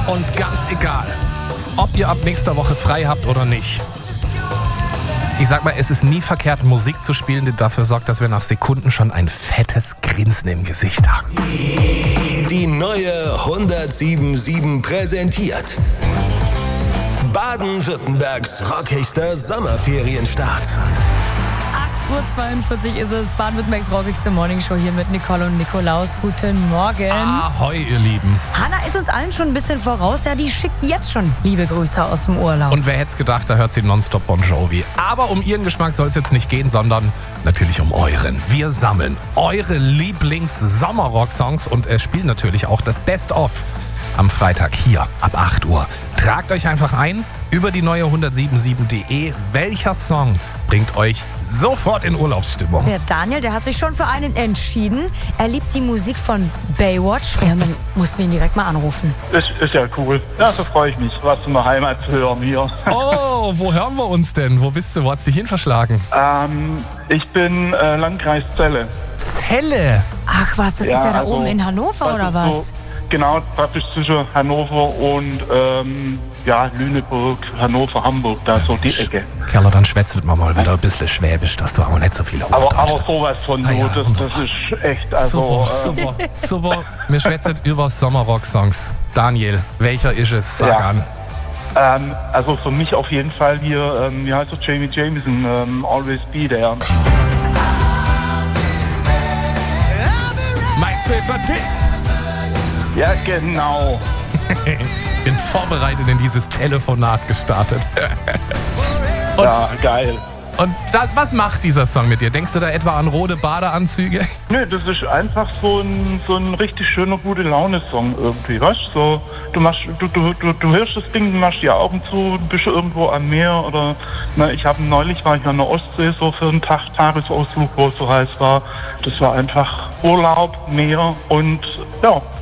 Und ganz egal, ob ihr ab nächster Woche frei habt oder nicht. Ich sag mal, es ist nie verkehrt, Musik zu spielen, die dafür sorgt, dass wir nach Sekunden schon ein fettes Grinsen im Gesicht haben. Die neue 107.7 präsentiert Baden-Württembergs rockigster Sommerferienstart. 8:42 Uhr ist es, Baden-Württembergs rockigste Morningshow hier mit Nicole und Nikolaus. Guten Morgen. Ahoi, ihr Lieben. Hanna ist uns allen schon ein bisschen voraus. Ja, die schickt jetzt schon liebe Grüße aus dem Urlaub. Und wer hätte es gedacht, da hört sie nonstop Bon Jovi. Aber um ihren Geschmack soll es jetzt nicht gehen, sondern natürlich um euren. Wir sammeln eure Lieblings-Sommerrock-Songs und spielen natürlich auch das Best-of am Freitag hier ab 8 Uhr. Tragt euch einfach ein über die neue 107.7.de. Welcher Song bringt euch sofort in Urlaubsstimmung? Der Daniel, der hat sich schon für einen entschieden. Er liebt die Musik von Baywatch. Ja, man muss ihn direkt mal anrufen. Ist ja cool. Ja, so freue ich mich, was in der Heimat zu hören hier. Oh, wo hören wir uns denn? Wo bist du? Wo hat's dich hin verschlagen? Ich bin Landkreis Celle. Celle? Ach was, das ist ja da also, oben in Hannover oder was? So, genau, praktisch zwischen Hannover und Lüneburg, Hannover, Hamburg, da so die Ecke. Kerler, dann schwätzelt man mal wieder ein bisschen Schwäbisch, dass du auch nicht so viele Hochdeutsch aber sowas von ja, das ist echt, also... Super. Wir schwätzen über Sommerrock-Songs. Daniel, welcher ist es? Sag an. Also für mich auf jeden Fall hier, wie heißt er, Jamie Jameson, Always Be There. My Sympathy. Ja, genau. Bin vorbereitet in dieses Telefonat gestartet. Ja, geil. Und was macht dieser Song mit dir? Denkst du da etwa an rote Badeanzüge? Nö, das ist einfach so ein richtig schöner, gute Laune-Song irgendwie, weißt du? Du hörst das Ding, du machst die Augen zu, bist irgendwo am Meer oder, neulich war ich an der Ostsee so für einen Tagesausflug, wo es so heiß war. Das war einfach Urlaub, Meer und ja,